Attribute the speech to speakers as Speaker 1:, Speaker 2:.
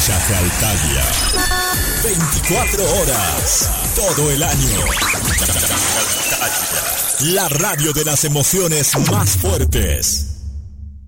Speaker 1: Chacaltaya. 24 horas, todo el año. La radio de las emociones más fuertes.